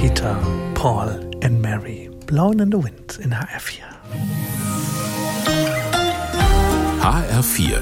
Peter, Paul and Mary. Blowin' in the Wind in HR4. HR4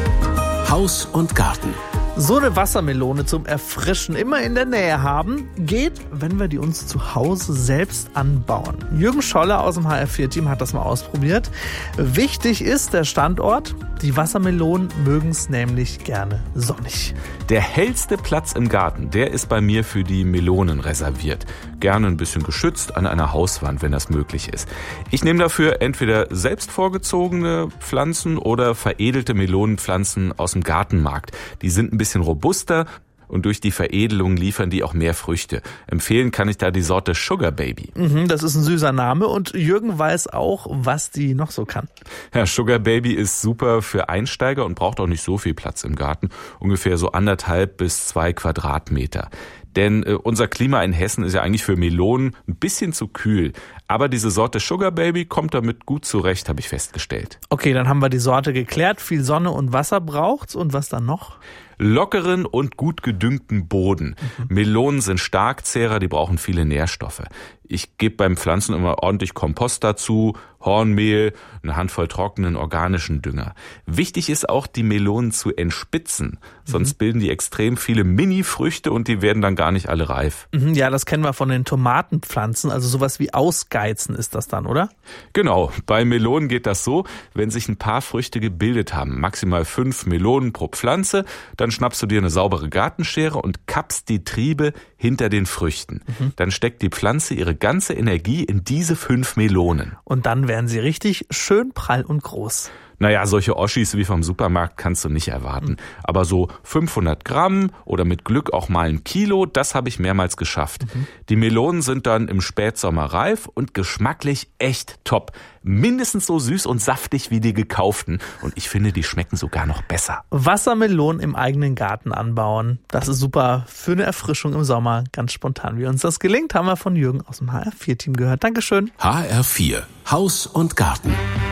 Haus und Garten. So eine Wassermelone zum Erfrischen immer in der Nähe haben, geht, wenn wir die uns zu Hause selbst anbauen. Jürgen Scholler aus dem HR4-Team hat das mal ausprobiert. Wichtig ist der Standort. Die Wassermelonen mögen es nämlich gerne sonnig. Der hellste Platz im Garten, der ist bei mir für die Melonen reserviert. Gerne ein bisschen geschützt an einer Hauswand, wenn das möglich ist. Ich nehme dafür entweder selbst vorgezogene Pflanzen oder veredelte Melonenpflanzen aus dem Gartenmarkt. Die sind ein bisschen robuster und durch die Veredelung liefern die auch mehr Früchte. Empfehlen kann ich da die Sorte Sugar Baby. Das ist ein süßer Name und Jürgen weiß auch, was die noch so kann. Ja, Sugar Baby ist super für Einsteiger und braucht auch nicht so viel Platz im Garten. Ungefähr so 1,5 bis 2 Quadratmeter. Denn unser Klima in Hessen ist ja eigentlich für Melonen ein bisschen zu kühl. Aber diese Sorte Sugar Baby kommt damit gut zurecht, habe ich festgestellt. Okay, dann haben wir die Sorte geklärt. Viel Sonne und Wasser braucht's. Und was dann noch? Lockeren und gut gedüngten Boden. Melonen sind Starkzehrer, die brauchen viele Nährstoffe. Ich gebe beim Pflanzen immer ordentlich Kompost dazu, Hornmehl, eine Handvoll trockenen organischen Dünger. Wichtig ist auch, die Melonen zu entspitzen. Sonst bilden die extrem viele Mini-Früchte und die werden dann gar nicht alle reif. Ja, das kennen wir von den Tomatenpflanzen. Also sowas wie Ausgeizen ist das dann, oder? Genau, bei Melonen geht das so, wenn sich ein paar Früchte gebildet haben, maximal 5 Melonen pro Pflanze, dann schnappst du dir eine saubere Gartenschere und kappst die Triebe hinter den Früchten. Dann steckt die Pflanze ihre ganze Energie in diese 5 Melonen. Und dann werden sie richtig schön prall und groß. Naja, solche Oschis wie vom Supermarkt kannst du nicht erwarten. Aber so 500 Gramm oder mit Glück auch mal 1 Kilo, das habe ich mehrmals geschafft. Die Melonen sind dann im Spätsommer reif und geschmacklich echt top. Mindestens so süß und saftig wie die gekauften. Und ich finde, die schmecken sogar noch besser. Wassermelonen im eigenen Garten anbauen. Das ist super für eine Erfrischung im Sommer. Ganz spontan, wie uns das gelingt, haben wir von Jürgen aus dem HR4-Team gehört. Dankeschön. HR4 Haus und Garten.